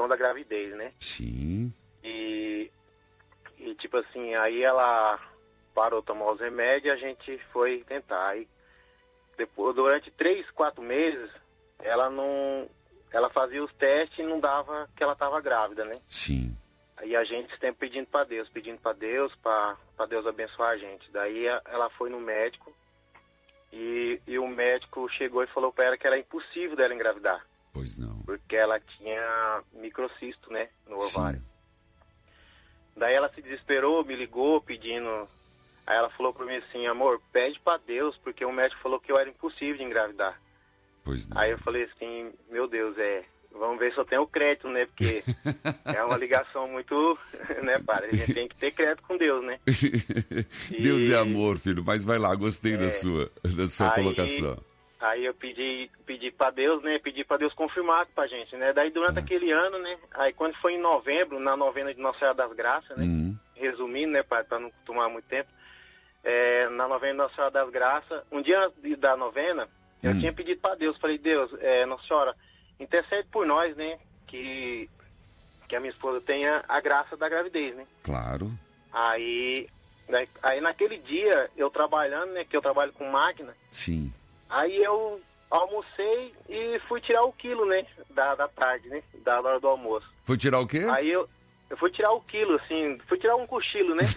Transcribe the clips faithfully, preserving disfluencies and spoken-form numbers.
da gravidez, né? Sim. E, e tipo assim, aí ela parou de tomar os remédios e a gente foi tentar. Aí, depois, durante três, quatro meses, ela não... Ela fazia os testes e não dava que ela estava grávida, né? Sim. Aí a gente sempre pedindo para Deus, pedindo para Deus, para Deus abençoar a gente. Daí a, ela foi no médico e, e o médico chegou e falou para ela que era impossível dela engravidar. Pois não. Porque ela tinha microcisto, né, no ovário. Sim. Daí ela se desesperou, me ligou pedindo... Aí ela falou para mim assim, amor, pede para Deus, porque o médico falou que eu era impossível de engravidar. Pois não. Aí eu falei assim, meu Deus, é... Vamos ver se eu tenho crédito, né? Porque é uma ligação muito, né, padre? A gente tem que ter crédito com Deus, né? E... Deus é amor, filho. Mas vai lá, gostei é... da sua, da sua aí, colocação. Aí eu pedi, pedi para Deus, né? Pedi para Deus confirmar pra gente, né? Daí durante ah. aquele ano, né? Aí quando foi em novembro, na novena de Nossa Senhora das Graças, né? Uhum. Resumindo, né, padre? Para não tomar muito tempo. É, na novena de Nossa Senhora das Graças, um dia antes da novena, eu uhum. tinha pedido para Deus. Falei, Deus, é, Nossa Senhora... intercede por nós, né, que, que a minha esposa tenha a graça da gravidez, né? Claro. Aí, aí, aí naquele dia, eu trabalhando, né, que eu trabalho com máquina. Sim. Aí eu almocei e fui tirar o quilo, né, da, da tarde, né, da hora do almoço. Foi tirar o quê? Aí eu, eu fui tirar o quilo, assim, fui tirar um cochilo, né?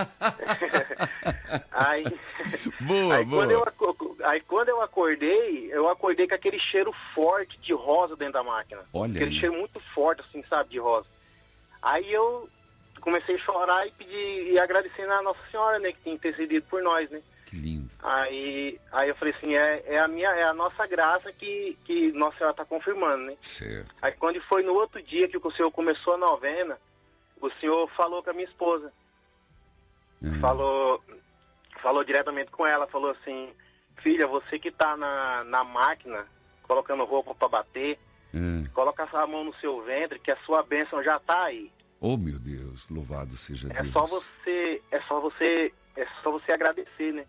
aí, boa, aí, boa. Quando eu, aí quando eu acordei, eu acordei com aquele cheiro forte de rosa dentro da máquina. Olha aquele aí. cheiro muito forte, assim, sabe, de rosa. Aí eu comecei a chorar e pedir, e agradecendo a Nossa Senhora, né, que tinha intercedido por nós, né? Que lindo. Aí, aí eu falei assim, é, é, a minha, é a nossa graça que, que Nossa Senhora está confirmando, né? Certo. Aí quando foi no outro dia que o senhor começou a novena, o senhor falou com a minha esposa. Uhum. Falou, falou diretamente com ela, falou assim, filha, você que tá na, na máquina, colocando roupa para bater, uhum. coloca a mão no seu ventre, que a sua bênção já tá aí. Oh, meu Deus, louvado seja é Deus. Só você, é só você, é só você agradecer, né?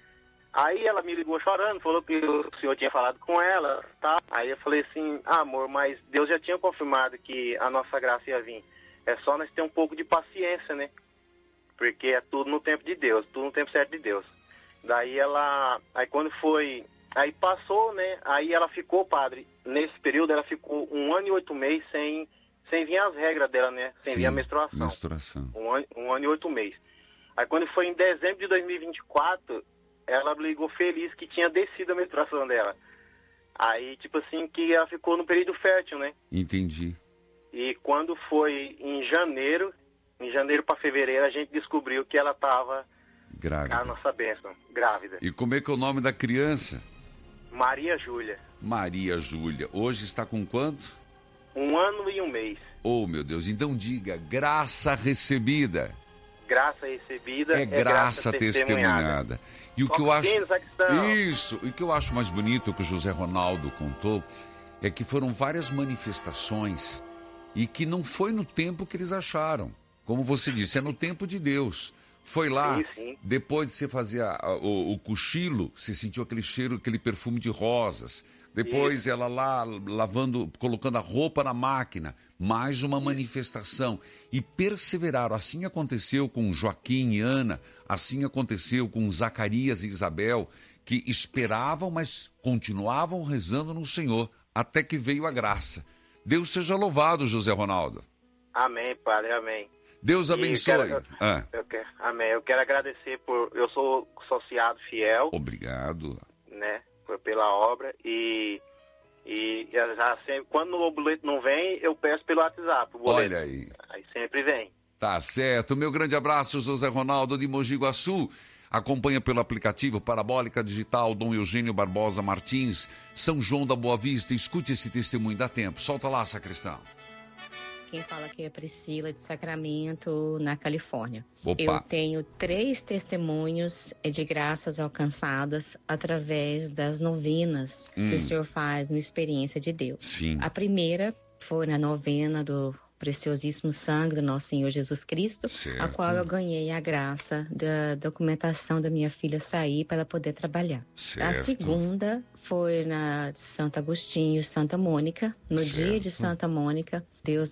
Aí ela me ligou chorando, falou que o senhor tinha falado com ela, tá? Aí eu falei assim, ah, amor, mas Deus já tinha confirmado que a nossa graça ia vir. É só nós ter um pouco de paciência, né? Porque é tudo no tempo de Deus, tudo no tempo certo de Deus. Daí ela, aí quando foi, aí passou, né? Aí ela ficou, padre, nesse período ela ficou um ano e oito meses sem, sem vir as regras dela, né? Sem Sim, vir a menstruação. menstruação. Um ano, um ano e oito meses. Aí quando foi em dezembro de dois mil e vinte e quatro, ela ligou feliz que tinha descido a menstruação dela. Aí, tipo assim, que ela ficou no período fértil, né? Entendi. E quando foi em janeiro, em janeiro para fevereiro, a gente descobriu que ela estava grávida. A nossa bênção, grávida. E como é que é o nome da criança? Maria Júlia. Maria Júlia. Hoje está com quanto? Um ano e um mês. Oh, meu Deus. Então diga, graça recebida. Graça recebida é, é graça, graça testemunhada. testemunhada. E o que eu acho... Isso. E o que eu acho mais bonito que o José Ronaldo contou é que foram várias manifestações e que não foi no tempo que eles acharam. Como você disse, é no tempo de Deus. Foi lá, sim, sim. Depois de você fazer a, a, o, o cochilo, você sentiu aquele cheiro, aquele perfume de rosas. Depois Isso. ela lá lavando, colocando a roupa na máquina. Mais uma Isso. manifestação. E perseveraram. Assim aconteceu com Joaquim e Ana. Assim aconteceu com Zacarias e Isabel, que esperavam, mas continuavam rezando no Senhor, até que veio a graça. Deus seja louvado, José Ronaldo. Amém, Padre, amém. Deus abençoe. Eu quero, ah. eu quero, amém. Eu quero agradecer por... Eu sou associado fiel. Obrigado. Né, por, pela obra. E, e já sempre, quando o boleto não vem, eu peço pelo WhatsApp. O boleto. Olha aí. Aí sempre vem. Tá certo. Meu grande abraço, José Ronaldo de Mogi Guaçu. Acompanha pelo aplicativo Parabólica Digital Dom Eugênio Barbosa Martins, São João da Boa Vista. Escute esse testemunho, dá tempo. Solta lá, sacristão. Quem fala aqui é Priscila de Sacramento, na Califórnia. Opa. Eu tenho três testemunhos de graças alcançadas através das novenas hum. que o senhor faz no Experiência de Deus. Sim. A primeira foi na novena do preciosíssimo sangue do nosso Senhor Jesus Cristo, certo. a qual eu ganhei a graça da documentação da minha filha sair para ela poder trabalhar. Certo. A segunda foi na Santo Agostinho, Santa Mônica. No certo. dia de Santa Mônica, Deus